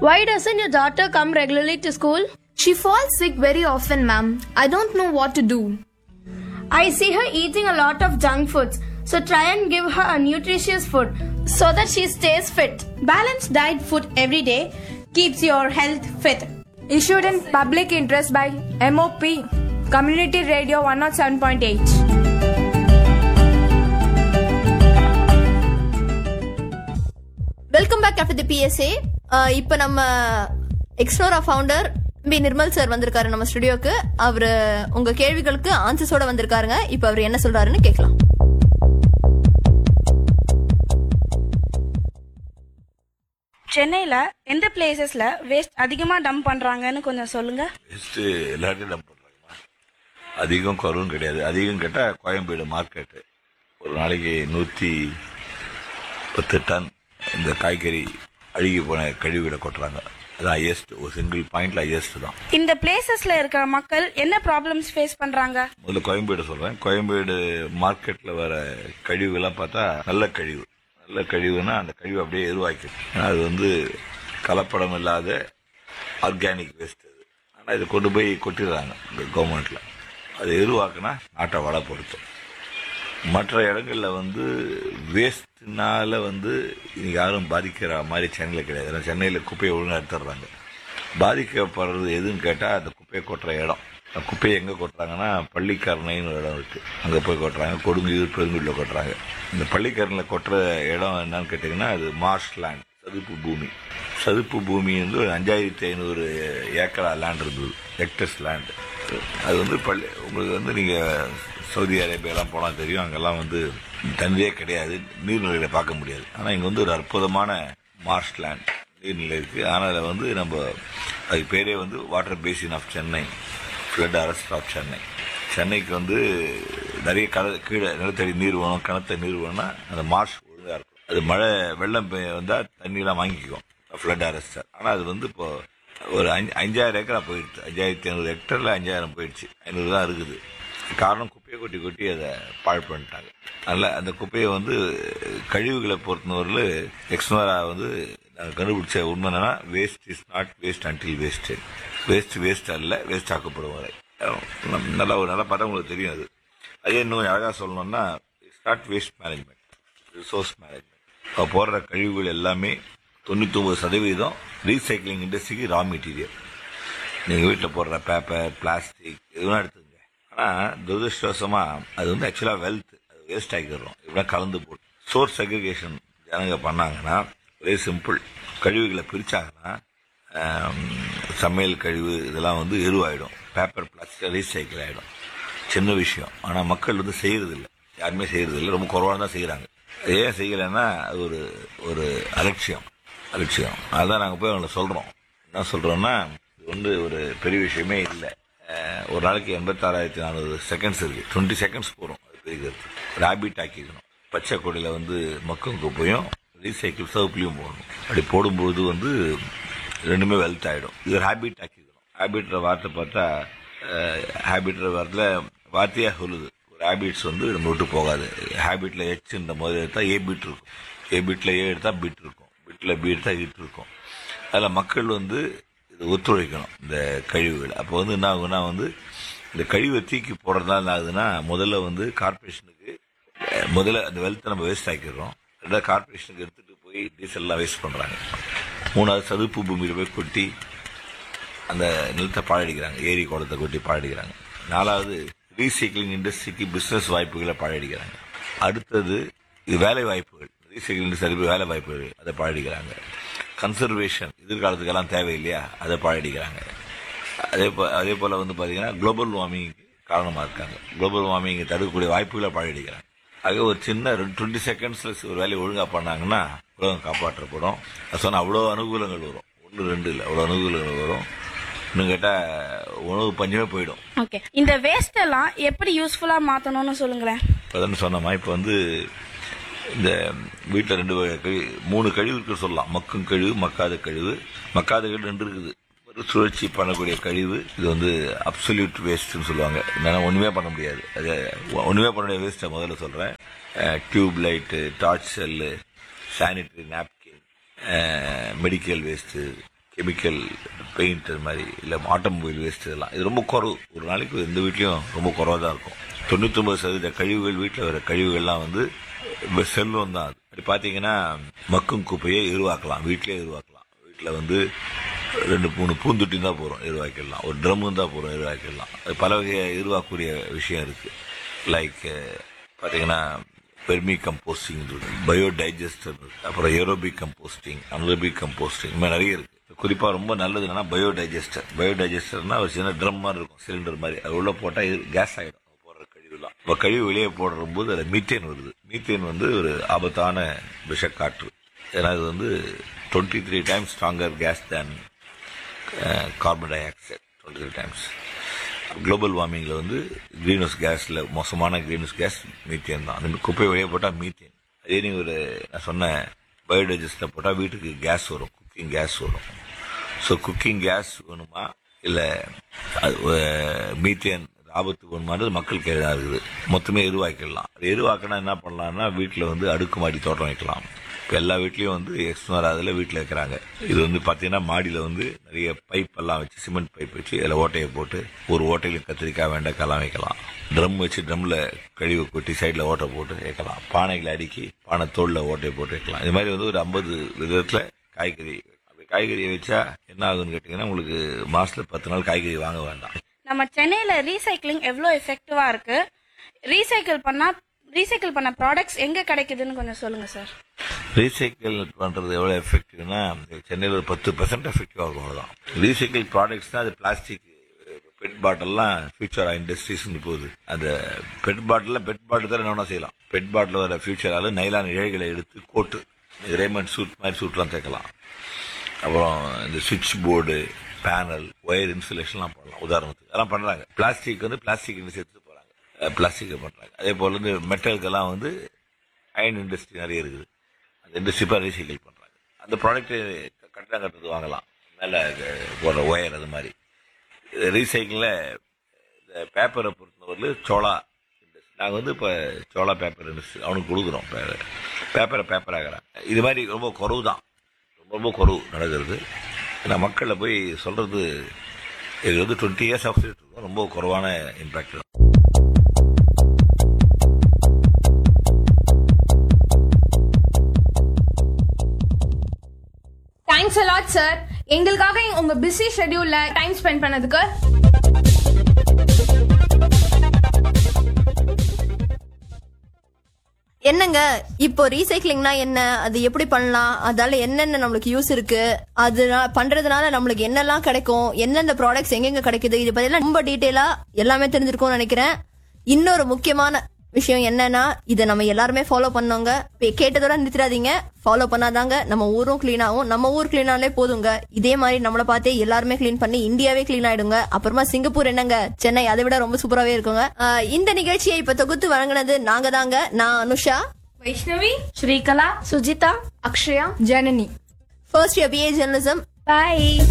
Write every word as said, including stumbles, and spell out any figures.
Why doesn't your daughter come regularly to school? She falls sick very often, ma'am. I don't know what to do. I see her eating a lot of junk foods, so try and give her a nutritious food so that she stays fit. Balanced diet food every day keeps your health fit. Issued in public interest by M O P, Community Radio one oh seven point eight. Welcome back after the PSA. இப்போ நம்ம எக்ஸ்ப்ளோரா founder B Nirmal sir வந்திருக்காரு நம்ம ஸ்டுடியோக்கு. அவரு உங்க கேள்விகளுக்கு ஆன்சர்ஸோட வந்திருக்காருங்க. இப்போ அவர் என்ன சொல்றாருன்னு கேட்கலாம். சென்னையில எந்த பிளேசஸ்ல வேஸ்ட் அதிகமா டம்ப் பண்றாங்கன்னு கொஞ்சம் சொல்லுங்க. வேஸ்ட் எல்லாத்தையும் டம்ப் பண்றாங்க. அதிகம் குறவும் கிடையாது. அதிகம் கேட்டா கோயம்பேடு மார்க்கெட்டு ஒரு நாளைக்கு நூத்தி பத்து டன் இந்த காய்கறி அழுகி போன கழிவுகளை கொட்டுறாங்க. அது ஹையஸ்ட், ஒரு சிங்கிள் பாயிண்ட்ல ஹையஸ்ட் தான். இந்த பிளேசஸ்ல இருக்கிற மக்கள் என்ன ப்ராப்ளம்ஸ் ஃபேஸ் பண்றாங்க? முதல்ல கோயம்பேடு சொல்றேன். கோயம்பேடு மார்க்கெட்ல வர கழிவுகள்லாம் பார்த்தா நல்ல கழிவு. நல்ல கழிவுனா அந்த கழிவு அப்படியே எருவாக்கி, அது வந்து கலப்படம் இல்லாத ஆர்கானிக் வேஸ்ட். அது ஆனால் இதை கொண்டு போய் கொட்டிடுறாங்க இந்த கவர்மெண்ட்ல. அது எருவாக்குனா நாட்டை வள பொறுத்தும். மற்ற இடங்கள்ல வந்து வேஸ்ட்னால வந்து இன்னைக்கு யாரும் பாதிக்கிற மாதிரி சென்னையில் கிடையாது. ஏன்னா சென்னையில் குப்பையை ஒழுங்காக எடுத்துடுறாங்க. பாதிக்கப்படுறது எதுன்னு கேட்டால் அந்த குப்பையை கொட்டுற இடம். குப்பையை எங்கே கொட்டுறாங்கன்னா பள்ளிக்கரணைன்னு ஒரு இடம் இருக்கு, அங்கே போய் கொட்டுறாங்க. கொடுங்கூர் பெருங்குடியில் கொட்டுறாங்க. இந்த பள்ளிக்கரணையில் கொட்டுற இடம் என்னன்னு கேட்டிங்கன்னா அது மார்ஷ் லேண்ட், சதுப்பு பூமி. சதுப்பு பூமி வந்து ஒரு அஞ்சாயிரத்தி ஐநூறு ஏக்கரா லேண்ட் இருந்தது, ஹெக்டர்ஸ் லேண்ட். அது வந்து பள்ளி உங்களுக்கு வந்து நீங்கள் சவுதி அரேபியாலாம் போனால் தெரியும், அங்கெல்லாம் வந்து தண்ணியே கிடையாது, நீர்நிலைகளை பார்க்க முடியாது. ஆனால் இங்கே வந்து ஒரு அற்புதமான மார்ஷ் லேண்ட் நீர்நிலை இருக்குது. ஆனால் அதில் வந்து நம்ம அதுக்கு பேரே வந்து water basin of Chennai, flood arrest of Chennai. சென்னைக்கு வந்து நிறைய கல கீழே நிலத்தடி நீர் வேணும், கிணத்த நீர் வேணும்னா அந்த மார்ஷ் ஒழுங்காக இருக்கும். அது மழை வெள்ளம் வந்தால் தண்ணியெலாம் வாங்கிக்கும், ஃப்ளட் அரெஸ்டர். ஆனால் அது வந்து இப்போ ஒரு அஞ்சு அஞ்சாயிரம் ஏக்கரா போயிடுச்சு. அஞ்சாயிரத்தி ஐநூறு ஹெக்டரில் அஞ்சாயிரம் போயிடுச்சு, ஐநூறு தான் இருக்குது. காரணம் குப்பையை கொட்டி கொட்டி அதை பாழ் பண்ணிட்டாங்க. அதனால் அந்த குப்பையை வந்து கழிவுகளை பொறுத்தவரையில் எக்ஸ்னோரா வந்து நாங்கள் கண்டுபிடிச்ச உண்மை என்னன்னா, waste is not waste until wasted. Waste waste அல்ல, வேஸ்ட் ஆக்கப்படும் வரை. நல்லா ஒரு நல்லா பார்த்தா உங்களுக்கு தெரியும். அது அதே இன்னும் அழகாக சொல்லணும்னா, it's not waste management, resource management. இப்போ போடுற கழிவுகள் எல்லாமே தொண்ணூற்றி ஒன்பது சதவீதம் ரீசைக்கிளிங் இண்டஸ்ட்ரிக்கு ரா மெட்டீரியல். நீங்கள் வீட்டில் போடுற பேப்பர், பிளாஸ்டிக் எதுவும் எடுத்துங்க. ஆனால் துரதிருஷ்டவசமாக அது வந்து ஆக்சுவலாக வெல்த், அது வேஸ்ட் ஆகிக்கிறோம். இப்படிலாம் கலந்து போட்டு சோர்ஸ் செக்ரிகேஷன் ஜனங்க பண்ணாங்கன்னா ஒரே சிம்பிள். கழிவுகளை பிரித்தாங்கன்னா சமையல் கழிவு இதெல்லாம் வந்து எருவாயிடும், பேப்பர் பிளாஸ்டிக் ரீசைக்கிள் ஆகிடும். சின்ன விஷயம். ஆனால் மக்கள் வந்து செய்யறதில்லை, யாருமே செய்யறதில்லை, ரொம்ப குறைவாக தான் செய்கிறாங்க. ஏன் செய்யலைன்னா அது ஒரு ஒரு அலட்சியம் அலட்சியம் அதுதான் நாங்கள் போய் அவங்களை சொல்கிறோம். என்ன சொல்கிறோன்னா, இது வந்து ஒரு பெரிய விஷயமே இல்லை. ஒரு நாளைக்கு எண்பத்தாறாயிரத்தி நானூறு செகண்ட்ஸ் இருக்குது, டுவெண்ட்டி செகண்ட்ஸ் போகிறோம். அது பெருகிறது ஒரு ஹேபிட் ஆக்கிக்கணும். பச்சை கொடியில் வந்து மக்கும் குப்பையும் ரீசைக்கிள் சவுப்புலையும் போடணும். அப்படி போடும்போது வந்து ரெண்டுமே வெல்த் ஆகிடும். இது ஒரு ஹேபிட் ஆக்கிக்கணும். ஹேபிட்ற வார்த்தை பார்த்தா ஹேபிட்ற வார்த்தையில் வார்த்தையாக சொல்லுது. ஒரு ஹேபிட்ஸ் வந்து நம்ம விட்டு போகாது. ஹேபிட்டில் ஹெச்ன்ற மாதிரி எடுத்தால் ஏ பீட் இருக்கும், ஏ பீட்டில் ஏ எடுத்தால் பீட் இருக்கும், பீட்டில் பி எடுத்தால் ஈட் இருக்கும். அதில் மக்கள் வந்து இது ஒத்துழைக்கணும் இந்த கழிவுகள். அப்போ வந்து என்ன ஆகுனா, வந்து இந்த கழிவை தூக்கி போடுறதுனால என்ன ஆகுதுன்னா, முதல்ல வந்து கார்பரேஷனுக்கு முதல்ல அந்த வெல்த்தை நம்ம வேஸ்ட் ஆக்கிடுறோம். ரெண்டாவது கார்பரேஷனுக்கு எடுத்துகிட்டு போய் டீசல்லாம் வேஸ்ட் பண்ணுறாங்க. மூணாவது சதுப்பு பூமியில் போய் கொட்டி அந்த நிலத்தை பாழடிக்கிறாங்க, ஏரி குளத்தை கொட்டி பாழடிக்கிறாங்க. நாலாவது ரீசைக்கிளிங் இண்டஸ்ட்ரிக்கு பிஸ்னஸ் வாய்ப்புகளை பாழடிக்கிறாங்க. அடுத்தது இது வேலை வாய்ப்புகள், ரீசைக்கிளிங் இண்டஸ்ட்ரி வேலை வாய்ப்புகள் அதை பாழடிக்கிறாங்க. கன்சர்வேஷன் எதிர்காலத்துக்கெல்லாம் தேவை இல்லையா, அதை பாழடிக்கிறாங்க. அதே போ அதே போல் வந்து பார்த்தீங்கன்னா குளோபல் வார்மிங்க்கு காரணமாக இருக்காங்க. குளோபல் வார்மிங்கை தடுக்கக்கூடிய வாய்ப்புகளை பாழடிக்கிறாங்க. ஆக ஒரு சின்ன டுவெண்ட்டி செகண்ட்ஸில் ஒரு வேலையை ஒழுங்காக பண்ணாங்கன்னா உலகம் காப்பாற்றப்படும். அது சொன்னால் அவ்வளோ அனுகூலங்கள் வரும். ஒன்று ரெண்டு இல்லை, அவ்வளோ அனுகூலங்கள் வரும். இன்னும் கேட்டால் உணவு பஞ்சமே போயிடும். ஓகே, இந்த வேஸ்ட் எல்லாம் எப்படி யூஸ்ஃபுல்லா மாத்தணும்னு சொல்லுங்களேன். இப்போதான் சொன்னோமா, இப்போ வந்து இந்த வீட்டில் ரெண்டு கழிவு மூணு கழிவு இருக்கு சொல்லலாம். மக்கும் கழிவு, மக்காத கழிவு. மக்காத கழிவு ரெண்டு இருக்குது. ஒரு சுழற்சி பண்ணக்கூடிய கழிவு, இது வந்து அப்சல்யூட் வேஸ்ட்னு சொல்லுவாங்க. என்னன்னா ஒன்றுமே பண்ண முடியாது. அது ஒன்றுமே பண்ண முடியாது வேஸ்ட்டை முதல்ல சொல்கிறேன். Tube light, torch cell, sanitary napkin, medical waste, chemical paint இது மாதிரி இல்லை ஆட்டோமொபைல் வேஸ்ட் இதெல்லாம் இது ரொம்ப குறவு. ஒரு நாளைக்கு எந்த வீட்லையும் ரொம்ப குறவாக தான் இருக்கும். தொண்ணூத்தி ஒன்பது சதவீத கழிவுகள் வீட்டில் வர கழிவுகள்லாம் வந்து செல்வம் தான். அது அப்படி பார்த்தீங்கன்னா மக்கும் குப்பையை எருவாக்கலாம், வீட்டிலே எருவாக்கலாம். வீட்டில் வந்து ரெண்டு மூணு பூந்தொட்டி தான் போகிறோம் எருவாக்கிடலாம், ஒரு ட்ரம்மு தான் போகிறோம் எருவாக்கிடலாம். அது பல வகையை எருவாக்கக்கூடிய விஷயம் இருக்குது. லைக் பார்த்தீங்கன்னா பெர்மி கம்போஸ்டிங் இருக்கு, பயோடைஜஸ்டர் இருக்கு, அப்புறம் ஏரோபிக் கம்போஸ்டிங், அனரோபிக் கம்போஸ்டிங், இந்த மாதிரி நிறைய இருக்கு. குறிப்பாக ரொம்ப நல்லது என்னன்னா பயோடைஜஸ்டர். பயோடைஜஸ்டர்னா ஒரு சின்ன ட்ரம் மாதிரி இருக்கும், சிலிண்டர் மாதிரி. அது உள்ள போட்டால் கேஸ் ஆகிடும் போடுற கழிவுலாம். இப்போ கழிவு வெளியே போடுற போது அதில் மீத்தேன் வருது. மீத்தேன் வந்து ஒரு ஆபத்தான விஷக்காற்று. ஏன்னா இது வந்து twenty three times stronger case தேன் carbon di oxide. Twenty three times global வார்மிங்கில் வந்து கிரீன் ஹவுஸ் கேஸில் மோசமான கிரீன் ஹவுஸ் கேஸ் மீத்தேன் தான். அந்த குப்பை வெளியே போட்டால் மீத்தேன். அதே நீங்கள் ஒரு நான் சொன்ன பயோடைஜஸ்டில் போட்டால் வீட்டுக்கு கேஸ் வரும், குக்கிங் கேஸ் வரும். ஸோ குக்கிங் கேஸ் வேணுமா இல்லை மீத்தேன் ஆபத்து வேணுமான்றது மக்கள் கையில் தான் இருக்குது. மொத்தமே எருவாக்கிடலாம். அது எருவாக்கினா என்ன பண்ணலாம்னா வீட்டில் வந்து அடுக்குமாடி தோட்டம் வைக்கலாம். இப்போ எல்லா வீட்லேயும் வந்து எக்ஸ்னோர் அதில் வீட்டில் வைக்கிறாங்க. இது வந்து பார்த்தீங்கன்னா மாடியில் வந்து நிறைய பைப் எல்லாம் வச்சு சிமெண்ட் பைப் வச்சு அதில் ஓட்டையை போட்டு ஒரு ஓட்டையிலும் கத்திரிக்காய் வெண்டைக்காய்லாம் வைக்கலாம். ட்ரம் வச்சு ட்ரம்மில் கழிவு கொட்டி சைடில் ஓட்டை போட்டு வைக்கலாம். பானைகளை அடுக்கி பானை தோளில் ஓட்டையை போட்டு வைக்கலாம். இது மாதிரி வந்து ஒரு ஐம்பது விதத்தில் காய்கறி அப்படி காய்கறியை வச்சா என்ன ஆகுதுன்னு கேட்டிங்கன்னா உங்களுக்கு மாதத்தில் பத்து நாள் காய்கறி வாங்க வேண்டாம். நம்ம சென்னையில ரீசைக்ளிங் எவ்வளோ எஃபெக்டிவா இருக்கு, ரீசைக்கிள் பண்ணா ரீசைக்கிள் பண்ண ப்ராடக்ட்ஸ் எங்க கிடைக்குதுன்னு கொஞ்சம் சொல்லுங்க சார். ரீசைக்கிள் பண்றது எவ்வளவு எஃபெக்டிவ்னா சென்னையில் ஒரு பத்து பெர்சென்ட் எஃபெக்டிவா இருக்கும். அவ்வளவுதான். ரீசைக்கிள் ப்ராடக்ட்ஸ் தான் அது பிளாஸ்டிக் பெட் பாட்டில்லாம் ஃபியூச்சர் இண்டஸ்ட்ரீஸ் போகுது. அந்த பெட் பாட்டில் பெட் பாட்டில் தான் என்ன செய்யலாம். பெட் பாட்டில் வர ஃபியூச்சரால நைலான் இழைகளை எடுத்து கோட்டு ரேமண்ட் சூட் மாதிரி சூட்லாம் சேர்க்கலாம். அப்புறம் இந்த சுவிட்ச் போர்டு, பேனல், ஒயர் இன்சுலேஷன்லாம் பண்ணலாம். உதாரணத்துக்கு அதெல்லாம் பண்றாங்க. பிளாஸ்டிக் வந்து பிளாஸ்டிக் சேர்த்து போறாங்க, பிளாஸ்டிக் பண்றாங்க. அதே போல வந்து மெட்டலுக்கெல்லாம் வந்து அயன் இண்டஸ்ட்ரி நிறைய இருக்குது. அந்த இண்டஸ்ட்ரி ரீசைக்கிள் பண்றாங்க. அந்த ப்ராடக்ட் கட்டணம் கட்டுறது வாங்கலாம், மேலே போடுற ஒயர் அது மாதிரி. ரீசைக்கிளில் இந்த பேப்பரை பொறுத்தவரையில் சோளா இண்டஸ்ட்ரி நாங்கள் வந்து இப்போ சோளா பேப்பர் இண்டஸ்ட்ரி அவனுக்கு கொடுக்குறோம். பேப்பரை பேப்பர் ஆகிறாங்க. இது மாதிரி ரொம்ப குறவு தான், ரொம்ப ரொம்ப குறவு நடக்கிறது. நான் மக்களில் போய் சொல்றது இது வந்து டுவெண்ட்டி இயர்ஸ் ஆஃப் இருக்கும், ரொம்ப குறைவான இம்பாக்ட் தான். தேங்க்ஸ் a lot சார், எங்களுக்காக உங்க பிஸி ஷெட்யூல்ல டைம் ஸ்பெண்ட் பண்ணதுக்கு. என்னங்க இப்போ ரீசைக்ளிங்னா என்ன, அது எப்படி பண்ணலாம், அதால என்னென்ன நம்மளுக்கு யூஸ் இருக்கு, அது பண்றதுனால நம்மளுக்கு என்னெல்லாம் கிடைக்கும், எந்தெந்த ப்ராடக்ட்ஸ் எங்கெங்க கிடைக்குது, இது பத்தி ரொம்ப டீடைலா எல்லாமே தெரிஞ்சிருக்கும்னு நினைக்கிறேன். இன்னொரு முக்கியமான விஷயம் என்னன்னா இதை நம்ம எல்லாருமே ஃபாலோ பண்ணோங்க. கேட்டதோட நிறுத்திடாதீங்க, ஃபாலோ பண்ணாதாங்க நம்ம ஊரும் கிளீன் ஆகும். நம்ம ஊர் கிளீன் ஆனாலே போதுங்க. இதே மாதிரி நம்மளை பார்த்தே எல்லாருமே கிளீன் பண்ணி இந்தியாவே கிளீன் ஆயிடுங்க. அப்புறமா சிங்கப்பூர் என்னங்க, சென்னை அதை விட ரொம்ப சூப்பராகவே இருக்குங்க. இந்த நிகழ்ச்சியை இப்ப தொகுத்து வழங்கினது நாங்க தாங்க. நான் Anusha, Vaishnavi, Srikala, Sujitha, Akshaya, Janani. First year BA journalism. பாய்.